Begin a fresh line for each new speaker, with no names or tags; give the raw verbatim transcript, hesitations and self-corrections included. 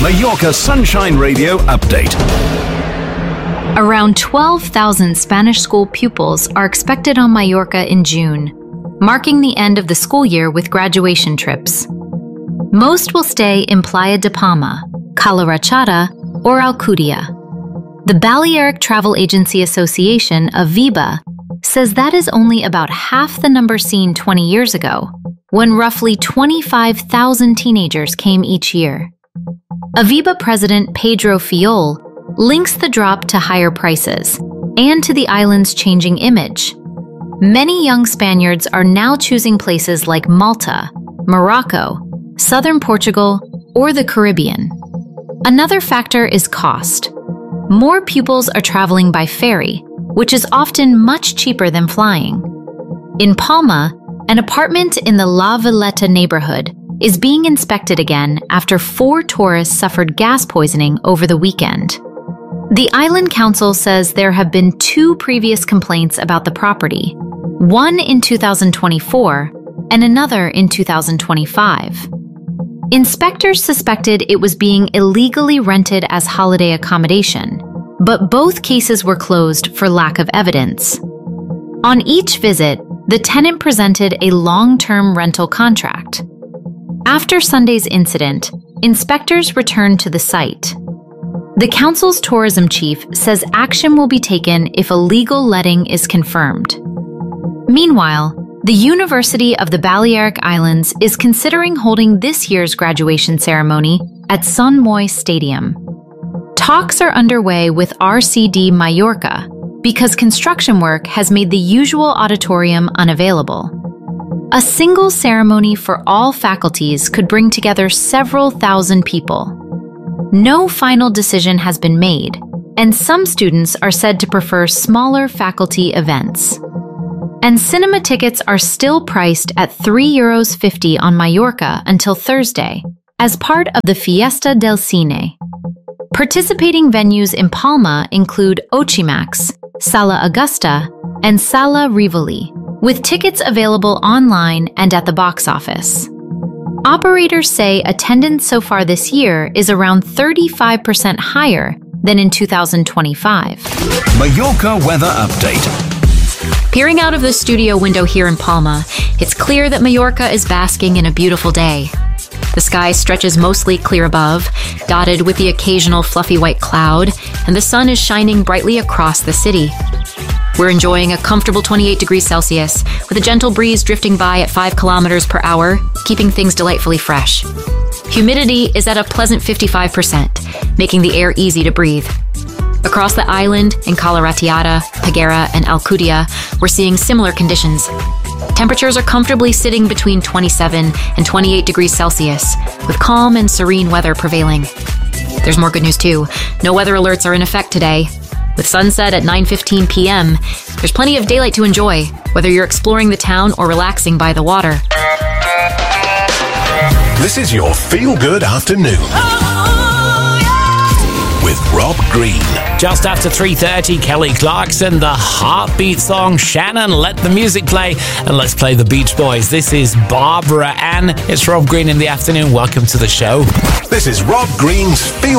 Mallorca Sunshine Radio update.
Around twelve thousand Spanish school pupils are expected on Mallorca in June, marking the end of the school year with graduation trips. Most will stay in Playa de Palma, Cala Ratchada, or Alcudia. The Balearic Travel Agency Association, Aviva, says that is only about half the number seen twenty years ago, when roughly twenty-five thousand teenagers came each year. Aviva President Pedro Fiol links the drop to higher prices and to the island's changing image. Many young Spaniards are now choosing places like Malta, Morocco, southern Portugal, or the Caribbean. Another factor is cost. More pupils are traveling by ferry, which is often much cheaper than flying. In Palma, an apartment in the La Villeta neighborhood is being inspected again after four tourists suffered gas poisoning over the weekend. The Island Council says there have been two previous complaints about the property, one in two thousand twenty-four and another in two thousand twenty-five. Inspectors suspected it was being illegally rented as holiday accommodation, but both cases were closed for lack of evidence. On each visit, the tenant presented a long-term rental contract. After Sunday's incident, inspectors returned to the site. The council's tourism chief says action will be taken if a legal letting is confirmed. Meanwhile, the University of the Balearic Islands is considering holding this year's graduation ceremony at Son Moix Stadium. Talks are underway with R C D Mallorca because construction work has made the usual auditorium unavailable. A single ceremony for all faculties could bring together several thousand people. No final decision has been made, and some students are said to prefer smaller faculty events. And cinema tickets are still priced at three euros fifty on Mallorca until Thursday, as part of the Fiesta del Cine. Participating venues in Palma include Ochimax, Sala Augusta, and Sala Rivoli, with tickets available online and at the box office. Operators say attendance so far this year is around thirty-five percent higher than in two thousand twenty-five.
Mallorca weather update.
Peering out of the studio window here in Palma, it's clear that Mallorca is basking in a beautiful day. The sky stretches mostly clear above, dotted with the occasional fluffy white cloud, and the sun is shining brightly across the city. We're enjoying a comfortable twenty-eight degrees Celsius, with a gentle breeze drifting by at five kilometers per hour, keeping things delightfully fresh. Humidity is at a pleasant fifty-five percent, making the air easy to breathe. Across the island, in Cala Ratchada, Peguera, and Alcudia, we're seeing similar conditions. Temperatures are comfortably sitting between twenty-seven and twenty-eight degrees Celsius, with calm and serene weather prevailing. There's more good news too. No weather alerts are in effect today. With sunset at nine fifteen p m, there's plenty of daylight to enjoy, whether you're exploring the town or relaxing by the water.
This is your feel-good afternoon. With Rob Green.
Just after three thirty, Kelly Clarkson, the heartbeat song Shannon. Let the music play, and let's play the Beach Boys. This is Barbara Ann. It's Rob Green in the afternoon. Welcome to the show.
This is Rob Green's Feel